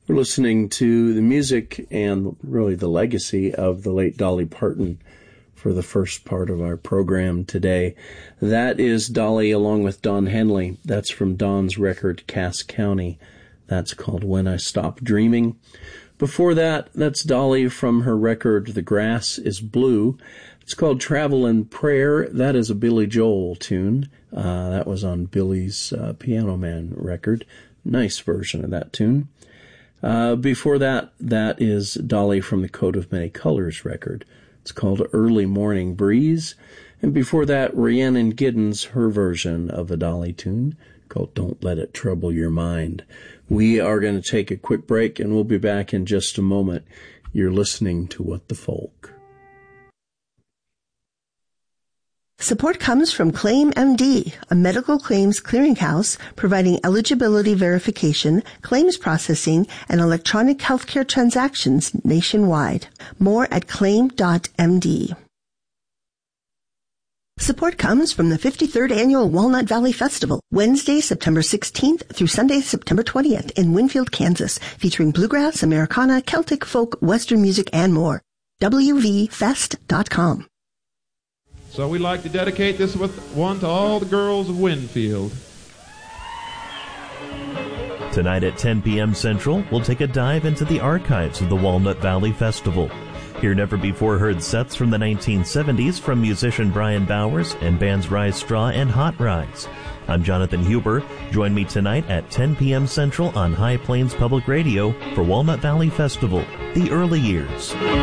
We're listening to the music and really the legacy of the late Dolly Parton for the first part of our program today. That is Dolly along with Don Henley. That's from Don's record, Cass County. That's called When I Stop Dreaming. Before that, that's Dolly from her record, The Grass is Blue. It's called Travel and Prayer. That is a Billy Joel tune. That was on Billy's Piano Man record. Nice version of that tune. Before that, that is Dolly from the Coat of Many Colors record. It's called Early Morning Breeze. And before that, Rhiannon Giddens, her version of a Dolly tune called Don't Let It Trouble Your Mind. We are going to take a quick break, and we'll be back in just a moment. You're listening to What the Folk. Support comes from ClaimMD, a medical claims clearinghouse providing eligibility verification, claims processing, and electronic healthcare transactions nationwide. More at claim.md. Support comes from the 53rd Annual Walnut Valley Festival, Wednesday, September 16th through Sunday, September 20th in Winfield, Kansas, featuring bluegrass, Americana, Celtic, folk, Western music, and more. wvfest.com. So we'd like to dedicate this one to all the girls of Winfield. Tonight at 10 p.m. Central, we'll take a dive into the archives of the Walnut Valley Festival. Hear never-before-heard sets from the 1970s from musician Brian Bowers and bands Rise Straw and Hot Rise. I'm Jonathan Huber. Join me tonight at 10 p.m. Central on High Plains Public Radio for Walnut Valley Festival, The Early Years.